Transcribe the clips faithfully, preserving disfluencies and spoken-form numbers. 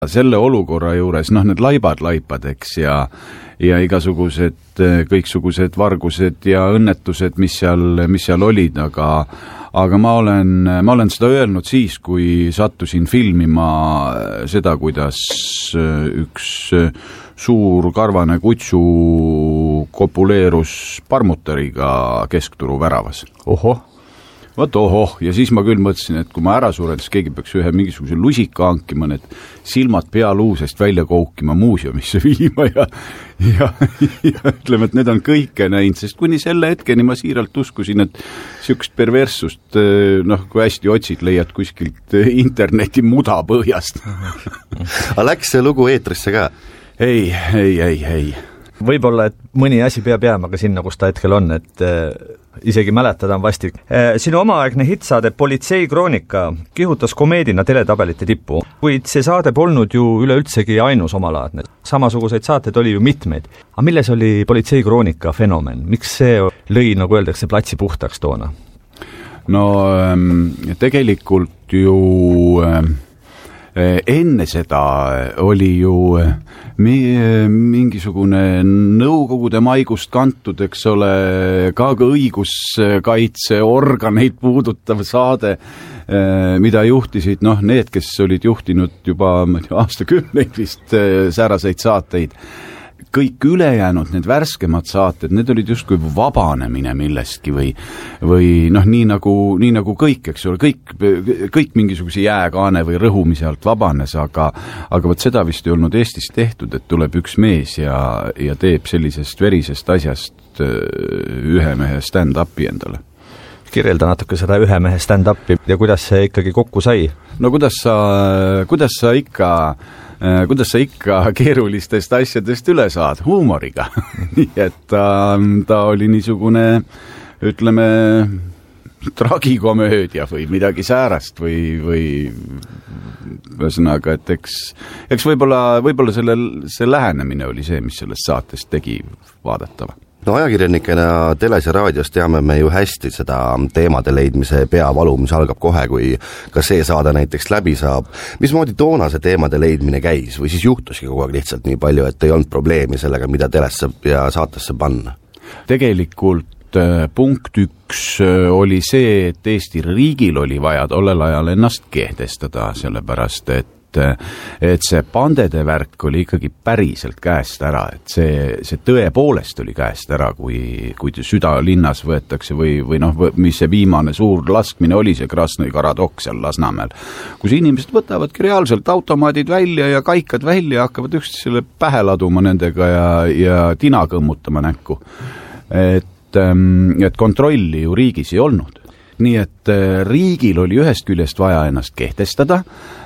selle olukorra juures, noh, need laibad laipad, eks, ja, ja igasugused, kõiksugused vargused ja õnnetused, mis seal, mis seal olid, aga, aga ma olen, ma olen seda öelnud siis, kui sattusin filmima seda, kuidas üks suur karvane kutsu kopuleerus parmutariga keskturu väravas. Oho. Vot ohoh, ja siis ma küll mõtlesin, et kui ma ära suren, siis keegi peaks ühe mingisuguse lusika hankima, need silmad pealuusest välja koukima muuseumisse viima ja, ja, ja ütleme, et need on kõike näinud, sest kuni selle hetkeni ma siiralt uskusin, et siukest perverssust, noh, kui hästi otsid, leiad kuskilt interneti muda põhjast. Aga läks see lugu eetrisse ka? Ei, ei, ei, ei. Võib-olla, et mõni asi peab jääma ka sinna, kus ta hetkel on, et isegi mäletada on vastik. Sinu omaaegne hitsaade Politsei kroonika kihutas komeedina teletabelite tippu, kuid see saade polnud ju üleüldsegi ainus omalaadne. Samasuguseid saateid oli ju mitmeid. Aga milles oli Politsei kroonika fenomen? Miks see lõi, nagu öeldakse, platsi puhtaks toona? No tegelikult ju enne seda oli ju mingisugune nõukogude maigust kantud, eks ole, ka õiguskaitseorganeid puudutav saade, mida juhtisid, noh, need, kes olid juhtinud juba aastakümneid vist sääraseid saateid. Kõik ülejäänud, need värskemad saated, need olid justkui vabanemine millestki või, või noh, nii nagu, nii nagu kõik, eks ole, kõik, kõik mingisuguse jääkaane või rõhumise alt vabanes, aga, aga võt seda vist ei olnud Eestis tehtud, et tuleb üks mees ja, ja teeb sellisest verisest asjast ühe mehe stand-upi endale. Kirjelda natuke seda ühe mehe stand-upi ja kuidas see ikkagi kokku sai? No kuidas sa, kuidas sa ikka kuidas sa ikka keerulistest asjadest üle saad, huumoriga. Nii et ta, ta oli niisugune, ütleme, tragikomöödia või midagi säärast või, või ühesõnaga, et eks, eks võib-olla, võib-olla selle, see lähenemine oli see, mis sellest saatest tegi vaadatava. No ajakirjanikena teles ja raadios teame me ju hästi seda teemade leidmise peavalu, mis algab kohe, kui ka see saade näiteks läbi saab. Mismoodi toona see teemade leidmine käis või siis juhtuski kogu aeg lihtsalt nii palju, et ei olnud probleemi sellega, mida telesse ja saatesse panna? Tegelikult punkt üks oli see, et Eesti riigil oli vaja tollel ajal ennast kehtestada, sellepärast et et see pandede värk oli ikkagi päriselt käest ära, et see, see tõepoolest oli käest ära, kui, kui südalinnas võetakse või, või noh, mis see viimane suur laskmine oli, see Krasnõi Karadoks seal Lasnamäel, kus inimesed võtavadki reaalselt automaadid välja ja kaikad välja, hakkavad üksteisele pähe laduma nendega ja, ja tina kõmmutama näkku. Et, et kontrolli ju riigis ei olnud. Nii et riigil oli ühest küljest vaja ennast kehtestada,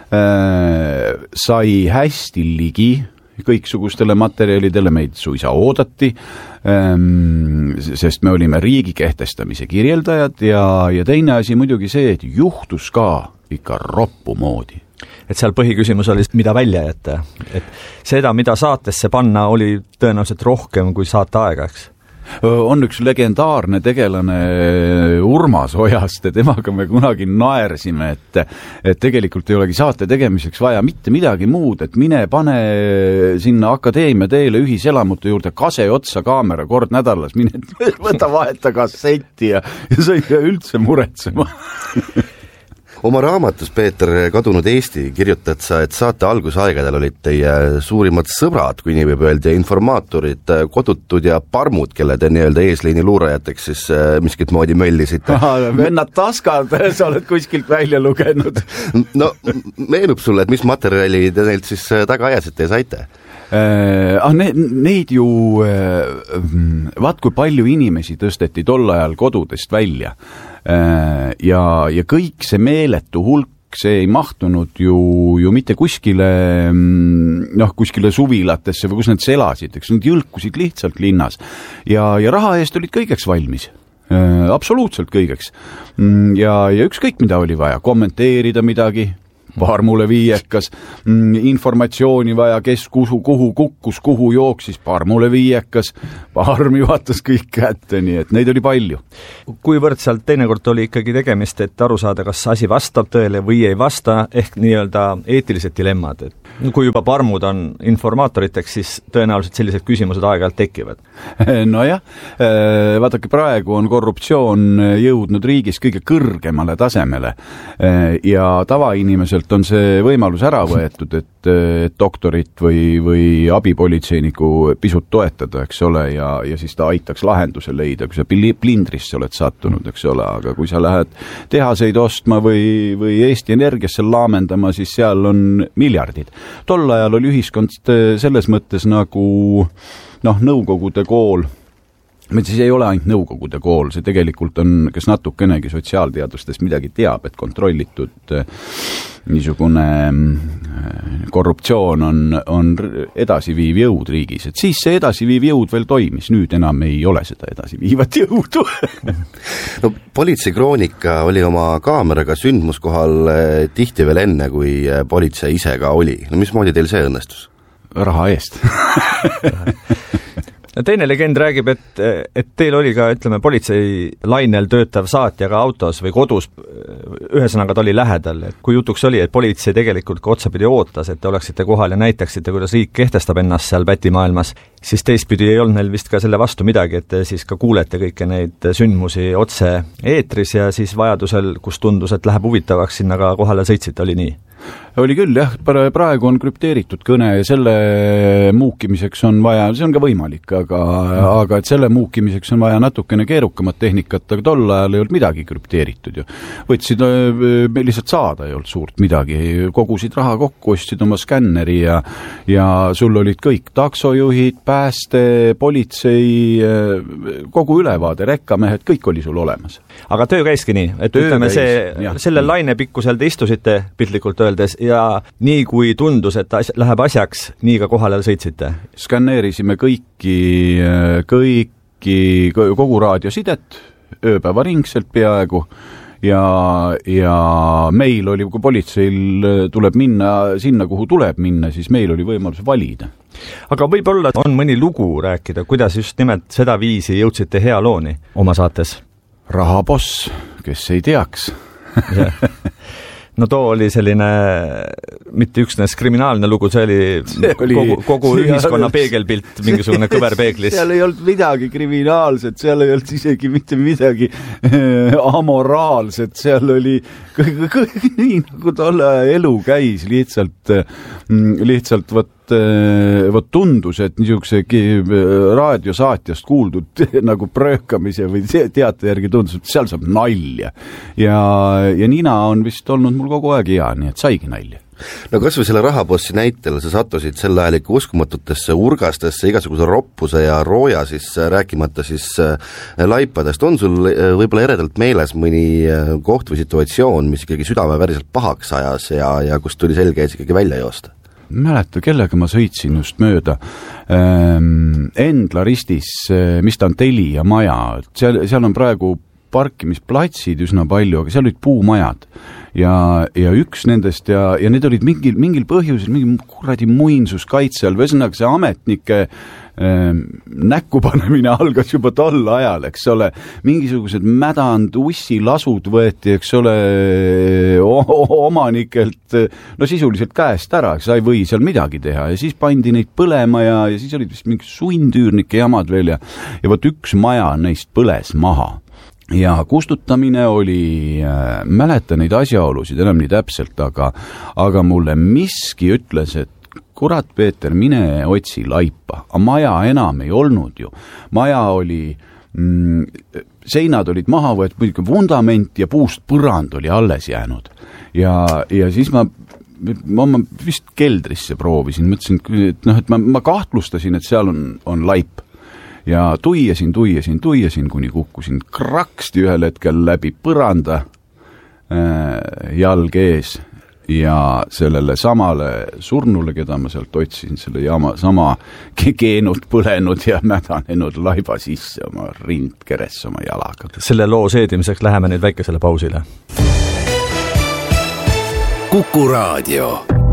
sai hästi ligi kõiksugustele materjalidele, meid suisa oodati, sest me olime riigi kehtestamise kirjeldajad ja, ja teine asi muidugi see, et juhtus ka ikka roppu moodi. Et seal põhiküsimus oli, mida välja jätta. Et seda, mida saatesse panna, oli tõenäoliselt rohkem kui saate aega, eks? On üks legendaarne tegelane Urmas Ojast ja temaga me kunagi naersime, et, et tegelikult ei olegi saate tegemiseks vaja mitte midagi muud, et mine pane sinna akadeemia teele ühiselamute juurde kase otsa kaamera kord nädalas, mine võta vaheta kasseti ja, ja sa ei pea üldse muretsema. Oma raamatus, Peeter, Kadunud Eesti kirjutad sa, et saate algusaegadel olid teie suurimad sõbrad, kui nii võib öelda, informaatorid, kodutud ja parmud, kelle te nii-öelda eesliini luurajateks siis miskit moodi möllisite. Vennad taskad, sa oled kuskilt välja lugenud. No, meenub sulle, et mis materjali te neilt siis taga ajasite ja saite? Ah, ne, neid ju, vaat kui palju inimesi tõsteti tol ajal kodudest välja ja, ja kõik see meeletu hulk, see ei mahtunud ju, ju mitte kuskile, noh, kuskile suvilatesse või kus nad elasid, eks nad jõlkusid lihtsalt linnas ja, ja raha eest olid kõigeks valmis. Absoluutselt kõigeks. Ja, ja ükskõik mida oli vaja, kommenteerida midagi, parmule viiekas, informatsiooni vaja, kes kuhu, kuhu kukkus, kuhu jooksis, parmule viiekas, parm juhatas kõik kätte, nii et neid oli palju. Kuivõrd sealt teinekord oli ikkagi tegemist, et aru saada, kas asi vastab tõele või ei vasta, ehk nii-öelda eetilised dilemmad, et kui juba parmud on informaatoriteks, siis tõenäoliselt sellised küsimused aeg-ajalt tekivad. Nojah, vaadake, praegu on korruptsioon jõudnud riigis kõige kõrgemale tasemele ja tavainimeselt on see võimalus ära võetud, et, et doktorit või, või abipolitseiniku pisut toetada, eks ole, ja, ja siis ta aitaks lahenduse leida, kui sa plindrisse oled sattunud, eks ole, aga kui sa lähed tehaseid ostma või, või Eesti Energiasse laamendama, siis seal on miljardid. Tol ajal oli ühiskond selles mõttes nagu noh, nõukogude kool, meil siis ei ole ainult nõukogude kool, see tegelikult on, kes natukenegi sotsiaalteadustes midagi teab, et kontrollitud niisugune korruptsioon on, on edasiviiv jõud riigis, et siis see edasiviiv jõud veel toimis, nüüd enam ei ole seda edasiviivat jõudu. No politsei kroonika oli oma kaameraga sündmuskohal tihti veel enne, kui politsei ise ka oli. No mismoodi teil see õnnestus? Raha eest. Teine legend räägib, et, et teil oli ka, ütleme, politsei lainel töötav saatjaga autos või kodus, ühesõnaga ta oli lähedal, et kui jutuks oli, et politsei tegelikult ka otsapidi ootas, et te oleksite kohal ja näitaksite, kuidas riik kehtestab ennast seal pätimaailmas, siis teistpidi ei olnud neil vist ka selle vastu midagi, et te siis ka kuulete kõike neid sündmusi otse eetris ja siis vajadusel, kus tundus, et läheb huvitavaks, sinna ka kohale sõitsite, oli nii? Oli küll, jah, praegu on krüpteeritud kõne ja selle muukimiseks on vaja, see on ka võimalik, aga, aga et selle muukimiseks on vaja natukene keerukamat tehnikat, aga tol ajal ei olnud midagi krüpteeritud ju. Võtsid, me lihtsalt saada ei olnud suurt midagi, kogusid raha kokku, ostsid oma skänneri ja, ja sul olid kõik taksojuhid, pääste, politsei, kogu ülevaade, rekkamehed, kõik oli sul olemas. Aga töö käiski nii, et töö ütleme käis, see, jah, selle laine pikkusel te istusite piltlikult öeldes ja nii kui tundus, et as- läheb asjaks, nii ka kohale sõitsite? Skanneerisime kõiki, kõiki, kogu raadiosidet, ööpäeva ringselt peaaegu ja, ja meil oli, kui politseil tuleb minna sinna, kuhu tuleb minna, siis meil oli võimalus valida. Aga võib-olla on mõni lugu rääkida, kuidas just nimelt seda viisi jõudsite hea looni oma saates? Rahaboss, kes ei teaks. No too oli selline mitte üksnes kriminaalne lugu, see oli, see oli kogu, kogu ühiskonna peegelpilt, mingisugune kõverpeeglis. Seal ei olnud midagi kriminaalset, seal ei olnud isegi mitte midagi amoraalset, seal oli kõik, kõik nii, nagu tolle elu käis, lihtsalt, lihtsalt võt vot tundus, et niisuguse raadiosaatjast kuuldud nagu pröökamise või teate järgi tundus, et seal saab nalja. Ja, ja nina on vist olnud mul kogu aeg hea, nii et saigi nalja. No kas või selle rahapossi näitel sa sattusid sel ajal ikka uskumatutesse urgastesse, igasuguse roppuse ja rooja siis rääkimata siis laipadest. On sul võib-olla eredalt meeles mõni koht või situatsioon, mis ikkagi südame päriselt pahaks ajas ja, ja kust tuli selge ees ikkagi välja joosta? Mäleta, kellega ma sõitsin just mööda ähm, Endla ristis, mis ta on Telia maja, seal, seal on praegu parkimisplatsid üsna palju, aga seal olid puumajad ja, ja üks nendest ja, ja need olid mingil, mingil põhjusel, mingi kuradi muinsuskaitse all, ühesõnaga see ametnike ähm, näkku panemine algas juba tol ajal, eks ole, mingisugused mädand ussilasud võeti, eks ole, omanikelt, no sisuliselt käest ära, sa ei või seal midagi teha ja siis pandi neid põlema ja, ja siis olid vist mingi sundüürnike jamad veel ja, ja võt üks maja neist põles maha. Ja kustutamine oli, äh, mäleta neid asjaolusid enam nii täpselt, aga, aga mulle miski ütles, et kurat, Peeter, mine otsi laipa. Aga maja enam ei olnud ju. Maja oli, mm, seinad olid maha võetud, vundament ja puust põrand oli alles jäänud. Ja, ja siis ma, ma, ma vist keldrisse proovisin, mõtlesin, et, noh, et ma, ma kahtlustasin, et seal on, on laip. Ja tuiesin, tuiesin, tuiesin, kuni kukkusin kraksti ühel hetkel läbi põranda äh, jalg ees ja sellele samale surnule, keda ma sealt otsin, selle jama, sama keenud, põlenud ja mädanenud laiba sisse oma rind keres oma jalaga. Selle loo seedimiseks läheme nüüd väikesele pausile. Kuku Raadio.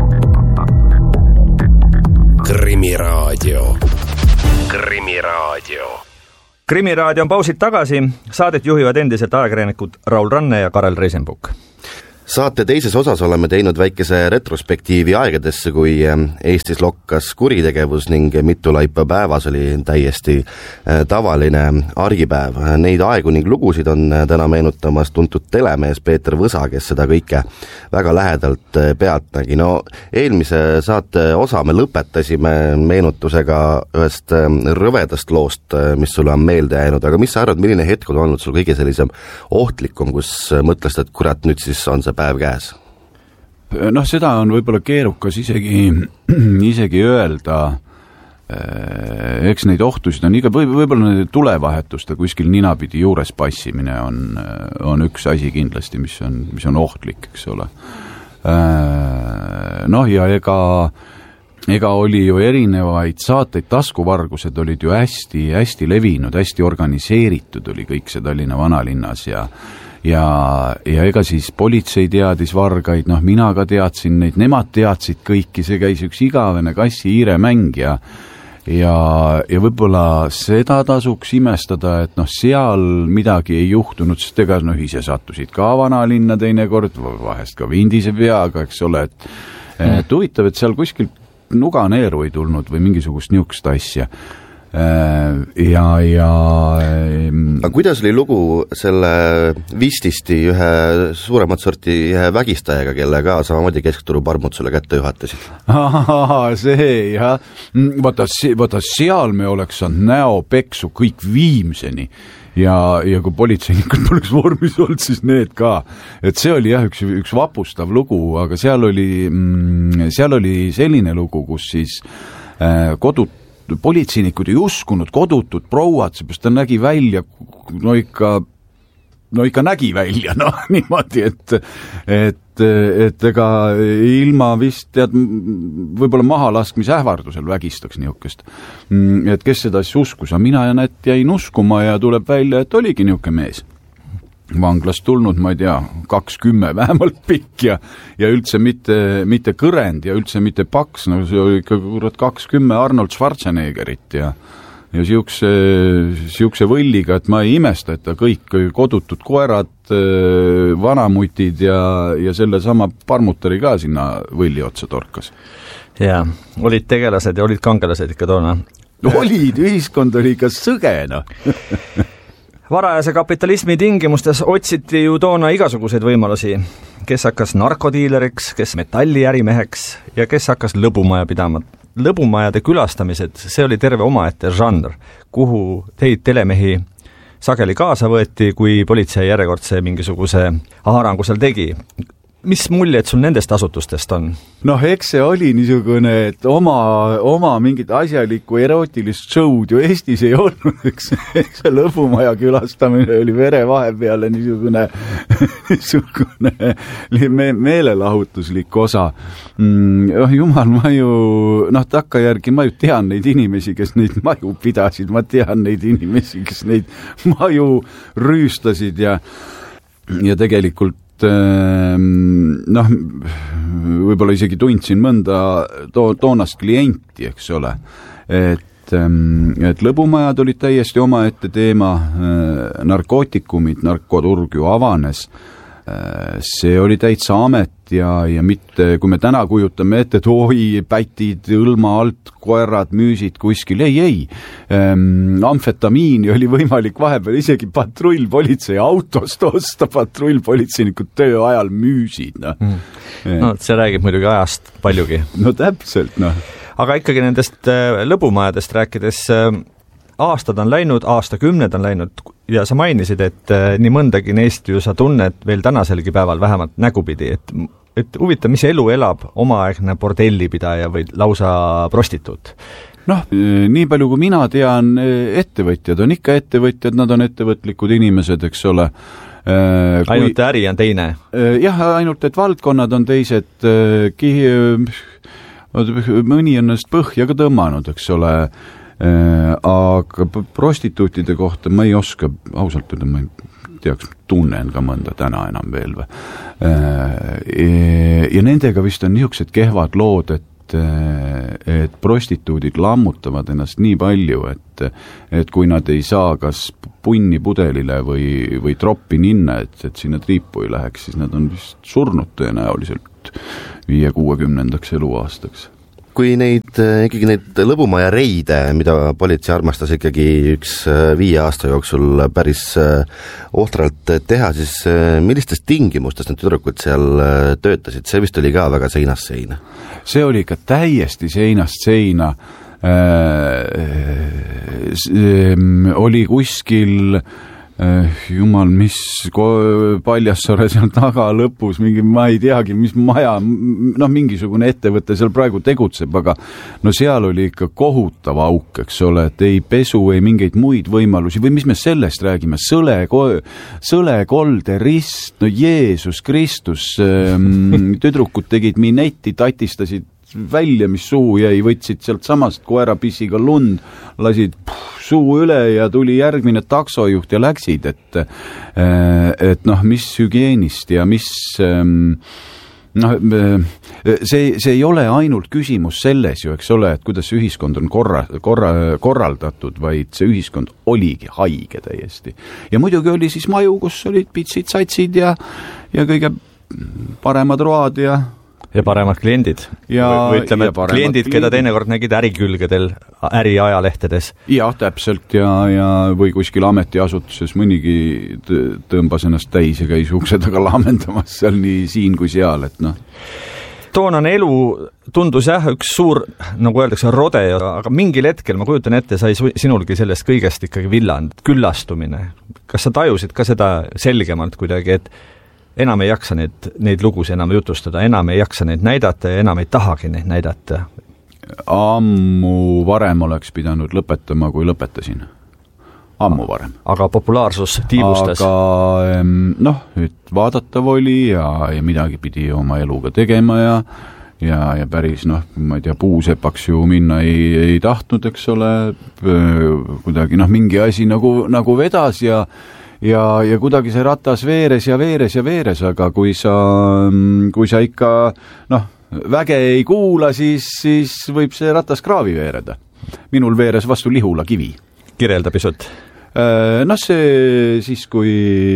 Krimiraadio. Krimiraadio. Krimiraadio on pausid tagasi, saadet juhivad endiselt ajakirjanikud Raul Ranne ja Karel Reisenbuk. Saate teises osas oleme teinud väikese retrospektiivi aegadesse, kui Eestis lokkas kuritegevus ning mitu laipa päevas oli täiesti tavaline argipäev. Neid aegu ning lugusid on täna meenutamas tuntud telemees Peeter Võsa, kes seda kõike väga lähedalt pealt nägi. No eelmise saate osa me lõpetasime meenutusega ühest rõvedast loost, mis sulle on meelde jäänud, aga mis sa arvad, milline hetk on olnud sul kõige sellisem ohtlikum, kus mõtlesid, et kurat, nüüd siis on see päev käes? Noh, seda on võib-olla keerukas isegi, isegi öelda, eks neid ohtusid on iga, või, võib-olla tulevahetuste kuskil ninapidi juures passimine on, on üks asi kindlasti, mis on, mis on ohtlik, eks ole. Noh, ja ega, ega oli ju erinevaid saateid, taskuvargused olid ju hästi, hästi levinud, hästi organiseeritud oli kõik see Tallinna vanalinnas ja ja, ja ega siis politsei teadis vargaid, noh, mina ka teadsin neid, nemad teadsid kõiki, see käis üks igavene kassi-hiire mäng ja ja, ja võib-olla seda tasuks imestada, et noh, seal midagi ei juhtunud, sest ega noh, ise sattusid ka vanalinna teinekord, vahest ka vindise peaga, eks ole, et, et huvitav, et seal kuskil nuganeeru ei tulnud või mingisugust niisugust asja. Ja, ja aga kuidas oli lugu selle vististi ühe suuremat sorti ühe vägistajaga, kelle ka samamoodi keskturu parmud sulle kätte juhatasid? Ahaa, see, jah. Vaata, vaata, seal me oleks saanud näopeksu kõik Viimseni ja, ja kui politseinikud poleks vormis olnud, siis need ka. Et see oli jah, üks, üks vapustav lugu, aga seal oli, seal oli selline lugu, kus siis kodut politseinikud ei uskunud kodutud prouad, seepärast ta nägi välja, no ikka, no ikka nägi välja, noh, niimoodi, et, et, et ega ilma vist, tead, võib-olla mahalaskmise ähvardusel vägistaks niisugust. Et kes seda siis uskus, ja mina ja näed jäin uskuma ja tuleb välja, et oligi niisugune mees. Vanglast tulnud, ma ei tea, kakskümmend vähemalt pikk ja, ja üldse mitte, mitte kõrend ja üldse mitte paks, no see oli ikka kurat kakskümmend Arnold Schwarzeneggerit ja, ja siukse, siukse võlliga, et ma ei imesta, et ta kõik kodutud koerad, vanamutid ja, ja selle sama parmutari ka sinna võlli otsa torkas. Jaa, olid tegelased ja olid kangelased ikka toona. No, olid, ühiskond oli ikka sõge, noh. Varajase kapitalismi tingimustes otsiti ju toona igasuguseid võimalusi, kes hakkas narkodiileriks, kes metalliärimeheks ja kes hakkas lõbumaja pidama. Lõbumajade külastamised, see oli terve omaette žanr, kuhu teid telemehi sageli kaasa võeti, kui politsei järjekordse mingisuguse haarangu seal tegi. Mis muljed sul nendest asutustest on? Noh, eks see oli niisugune, et oma, oma mingit asjalikku erootilist show'd ju Eestis ei olnud, eks, eks see lõbumaja külastamine oli vere vahepeale niisugune, niisugune me, meelelahutuslik osa. Mm, oh, jumal, ma ju, noh, takkajärgi ma ju tean neid inimesi, kes neid maju pidasid, ma tean neid inimesi, kes neid maju rüüstasid ja, ja tegelikult noh, võib-olla isegi tundsin mõnda to- toonast klienti, eks ole, et, et lõbumajad olid täiesti omaette teema, narkootikumid, narkoturg ju avanes, see oli täitsa amet ja, ja mitte, kui me täna kujutame ette, et oi, pätid, õlma alt, koerad, müüsid kuskil, ei, ei. Ähm, amfetamiini oli võimalik vahepeal isegi patrullpolitsei autost osta, patrullpolitseinikud töö ajal müüsid. No, mm. no see räägib muidugi ajast paljugi. No täpselt, noh. Aga ikkagi nendest lõbumajadest rääkides, aastad on läinud, aastakümned on läinud ja sa mainisid, et nii mõndagi neist ju sa tunned veel tänaselgi päeval vähemalt nägupidi, et, et huvitav, mis elu elab omaaegne bordellipidaja või lausa prostituut? Noh, nii palju kui mina tean, ettevõtjad on ikka ettevõtjad, nad on ettevõtlikud inimesed, eks ole. Kui, ainult äri on teine? Jah, ainult, et valdkonnad on teised, mõni on ennast põhja ka tõmmanud, eks ole, aga prostituutide kohta ma ei oska, ausalt öelda, ma ei teaks, tunnen ka mõnda täna enam veel või. Ja nendega vist on niisugused kehvad lood, et et prostituudid lammutavad ennast nii palju, et, et kui nad ei saa kas punni pudelile või, või troppi ninna, et, et sinna triipu ei läheks, siis nad on vist surnud tõenäoliselt viie kuuekümnendaks eluaastaks. Kui neid, ikkagi neid lõbumaja reide, mida politsei armastas ikkagi üks viie aasta jooksul päris ohtralt teha, siis millistes tingimustes need tüdrukud seal töötasid? See vist oli ka väga seinast seina. See oli ikka täiesti seinast seina. Oli kuskil jumal, mis Paljassaare seal taga lõpus, mingi, ma ei teagi, mis maja, noh, mingisugune ettevõte seal praegu tegutseb, aga no seal oli ikka kohutav auk, eks ole, et ei pesu, ei mingeid muid võimalusi, või mis me sellest räägime, sõle, sõle kolde rist, no Jeesus Kristus, tüdrukud tegid minetti, tatistasid välja, mis suhu jäi, võtsid sealt samast koerapissiga lund, lasid puh, suu üle ja tuli järgmine taksojuht ja läksid, et et noh, mis hügieenist ja mis noh, see, see ei ole ainult küsimus selles ju, eks ole, et kuidas ühiskond on korra, korra, korraldatud, vaid see ühiskond oligi haige täiesti. Ja muidugi oli siis maju, kus olid pitsid, satsid ja, ja kõige paremad road ja ja paremad kliendid. Ja, või ütleme, et kliendid, keda teinekord nägid ärikülgedel, äriajalehtedes. Jah, täpselt ja, ja või kuskil ametiasutuses mõnigi tõmbas ennast täis ja käis ukse taga laamendamas seal nii siin kui seal, et noh. Toonane elu tundus jah, üks suur, nagu öeldakse, rode, aga mingil hetkel, ma kujutan ette, sai sinulgi sellest kõigest ikkagi villand, küllastumine. Kas sa tajusid ka seda selgemalt kuidagi, et enam ei jaksa neid, neid lugus enam jutustada, enam ei jaksa neid näidata ja enam ei tahagi neid näidata? Ammu varem oleks pidanud lõpetama, kui lõpetasin. Ammu varem. Aga populaarsus tiibustas? Aga noh, et vaadatav oli ja, ja midagi pidi oma eluga tegema ja ja, ja päris noh, ma ei tea, puusepaks ju minna ei, ei tahtnud, eks ole, kuidagi noh, mingi asi nagu, nagu vedas ja Ja, ja kuidagi see ratas veeres ja veeres ja veeres, aga kui sa, kui sa ikka noh, väge ei kuula, siis, siis võib see ratas kraavi veereda. Minul veeres vastu Lihula kivi. Kirjelda pisut. Noh, see siis, kui,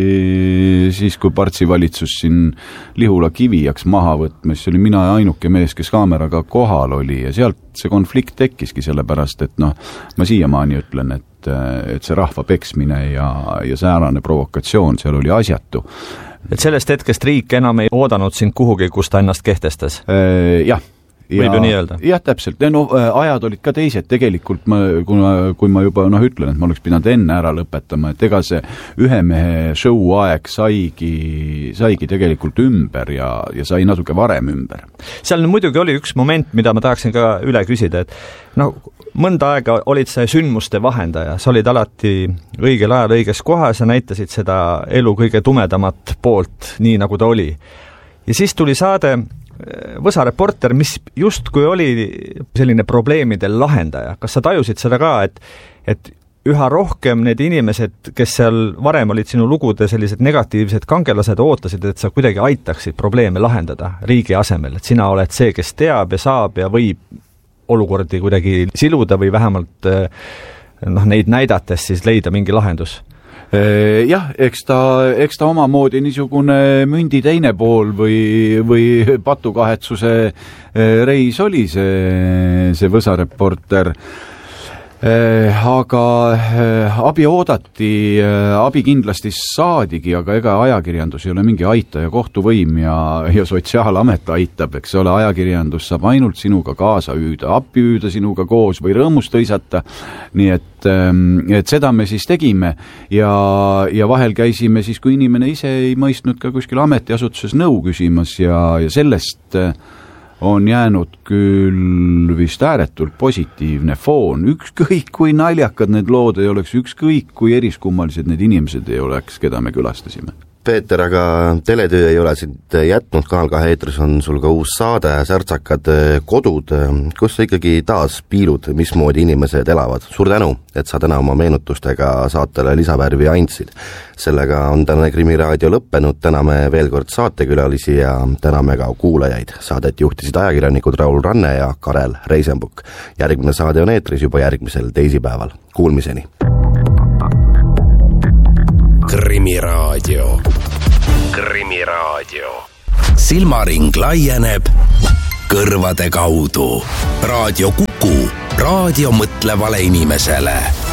siis, kui Partsi valitsus siin Lihula kivi jaks maha võtma, siis oli mina ainuke mees, kes kaameraga kohal oli ja sealt see konflikt tekkiski sellepärast, et noh, ma siiamaani ütlen, et et see rahva peksmine ja, ja säärane provokatsioon seal oli asjatu. Et sellest hetkest riik enam ei oodanud sind kuhugi, kus ta ennast kehtestas? Jah. Võib ju nii öelda? Jah, täpselt. No, ajad olid ka teised. Tegelikult, ma, kui, ma, kui ma juba noh, ütlen, et ma oleks pidanud enne ära lõpetama, et ega see ühe mehe show aeg saigi, saigi tegelikult ümber ja, ja sai natuke varem ümber. Seal muidugi oli üks moment, mida ma tahaksin ka üle küsida, et no, mõnda aega olid sa sündmuste vahendaja, sa olid alati õigel ajal õiges kohas ja näitasid seda elu kõige tumedamat poolt, nii nagu ta oli. Ja siis tuli saade Võsa reporter, mis justkui oli selline probleemide lahendaja. Kas sa tajusid seda ka, et, et üha rohkem need inimesed, kes seal varem olid sinu lugude sellised negatiivsed kangelased, ootasid, et sa kuidagi aitaksid probleeme lahendada riigi asemel, et sina oled see, kes teab ja saab ja võib olukordi kuidagi siluda või vähemalt noh, neid näidates siis leida mingi lahendus? Jah, eks ta, eks ta omamoodi niisugune mündi teine pool või, või patukahetsuse reis oli see, see Võsa reporter. Aga abi oodati, abi kindlasti saadigi, aga ega ajakirjandus ei ole mingi aitaja, kohtuvõim ja, ja sotsiaalamet aitab, eks ole, ajakirjandus saab ainult sinuga kaasa hüüda, appi hüüda sinuga koos või rõõmust tõisata, nii et, et seda me siis tegime ja, ja vahel käisime siis, kui inimene ise ei mõistnud ka kuskil ametiasutuses nõu küsimas ja, ja sellest on jäänud küll vist ääretult positiivne foon. Ükskõik kui naljakad need lood ei oleks, ükskõik kui eriskummalised need inimesed ei oleks, keda me külastasime. Peeter, aga teletöö ei ole sind jätnud, Kanal kahe eetris on sul ka uus saade, Särtsakad kodud, kus sa ikkagi taas piilud, mismoodi inimesed elavad. Suur tänu, et sa täna oma meenutustega saatele lisavärvi andsid. Sellega on tänane Krimiraadio lõppenud, täname veel kord saatekülalisi ja täname ka kuulajaid. Saadet juhtisid ajakirjanikud Raul Ranne ja Karel Reisenbuk. Järgmine saade on eetris juba järgmisel teisipäeval. Kuulmiseni! Krimiraadio. Krimiraadio. Silmaring laieneb kõrvade kaudu. Raadio Kuku. Raadio mõtlevale inimesele.